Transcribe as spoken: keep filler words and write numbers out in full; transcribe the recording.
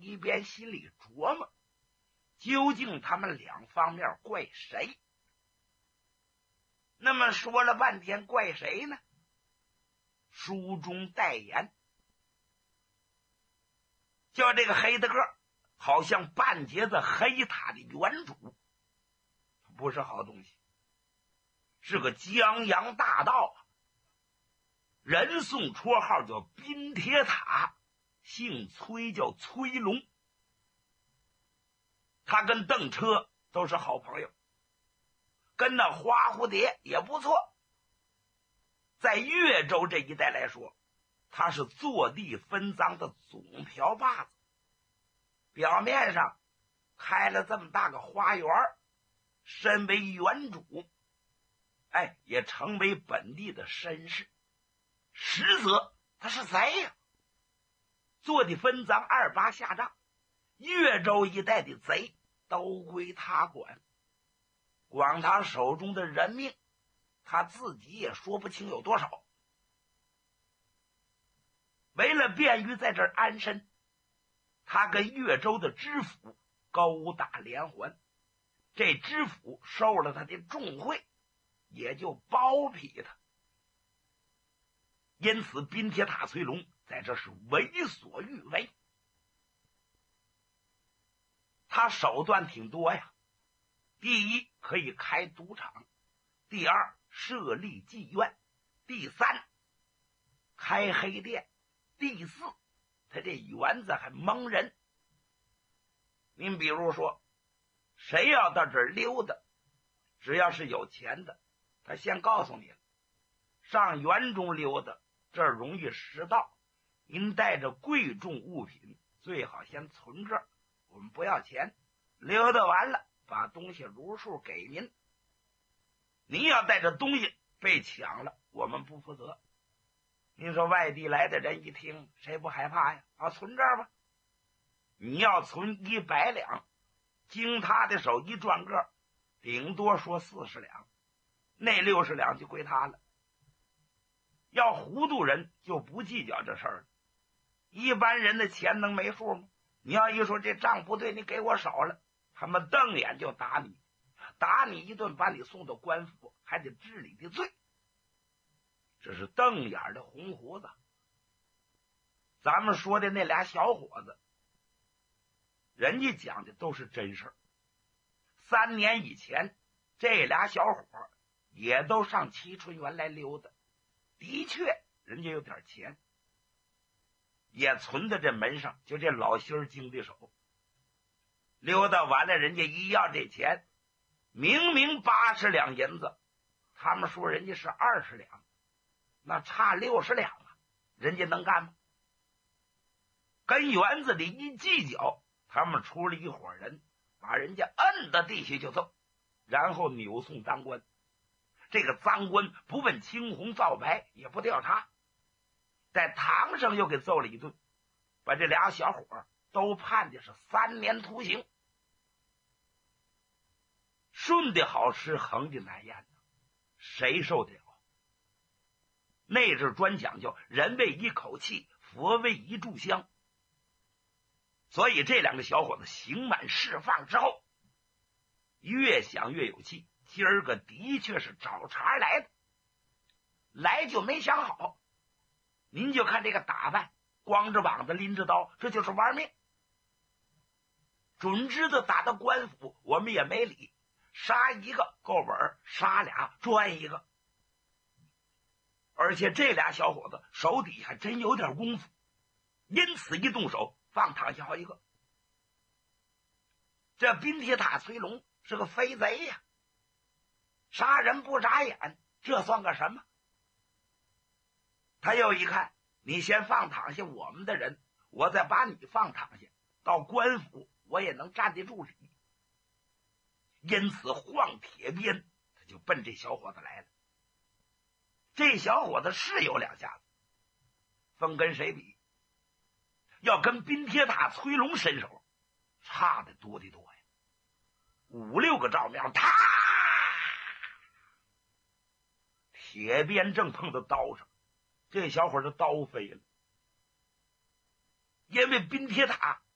一边心里琢磨，究竟他们两方面怪谁？那么说了半天怪谁呢？书中代言，叫这个黑大个好像半截子黑塔的原主，不是好东西，是个江洋大盗啊！人送绰号叫冰铁塔，姓崔叫崔龙。他跟邓车都是好朋友，跟那花蝴蝶也不错。在越州这一带来说，他是坐地分赃的总瓢把子。表面上开了这么大个花园，身为园主，哎，也成为本地的绅士。实则他是贼呀、啊，坐地分赃，二八下账，越州一带的贼都归他管。光他手中的人命，他自己也说不清有多少。为了便于在这儿安身，他跟越州的知府勾打连环，这知府受了他的重贿，也就包庇他。因此宾铁塔崔龙在这是为所欲为。他手段挺多呀，第一可以开赌场，第二设立妓院，第三开黑店，第四他这园子还蒙人。您比如说，谁要到这儿溜达，只要是有钱的，他先告诉你了，上园中溜达这儿容易拾到，您带着贵重物品最好先存这儿，我们不要钱，溜达完了把东西如数给您。您要带着东西被抢了，我们不负责。您说外地来的人一听，谁不害怕呀？啊，存这儿吧。你要存一百两，经他的手一转个，顶多说四十两，那六十两就归他了。要糊涂人就不计较这事儿了，一般人的钱能没数吗？你要一说这账不对，你给我少了，他们瞪眼就打你，打你一顿，把你送到官府，还得治理的罪。这是瞪眼的红胡子。咱们说的那俩小伙子，人家讲的都是真事儿。三年以前，这俩小伙也都上七春园来溜达，的确人家有点钱，也存在这门上，就这老心儿经的手。溜达完了，人家一要这钱，明明八十两银子，他们说人家是二十两，那差六十两啊，人家能干吗？跟园子里一计较，他们出了一伙人，把人家摁到地下就揍，然后扭送当官。这个赃官不问青红皂白，也不调查，在堂上又给揍了一顿，把这俩小伙都判的是三年徒刑。顺的好吃，横的难咽，谁受得了？那阵专讲究人为一口气，佛为一炷香。所以这两个小伙子刑满释放之后，越想越有气，今儿个的确是找茬来的，来就没想好。您就看这个打扮，光着膀子拎着刀，这就是玩命。准知道打到官府我们也没理，杀一个够本，杀俩赚一个。而且这俩小伙子手底还真有点功夫，因此一动手放躺下好一个。这宾铁塔崔龙是个飞贼呀，杀人不眨眼，这算个什么？他又一看，你先放躺下我们的人，我再把你放躺下，到官府我也能站得住理。因此晃铁鞭，他就奔这小伙子来了。这小伙子是有两下子，分跟谁比？要跟宾铁塔崔龙身手差得多得多呀！五六个照面，啪！铁鞭正碰到刀上，这小伙的刀飞了。因为宾铁塔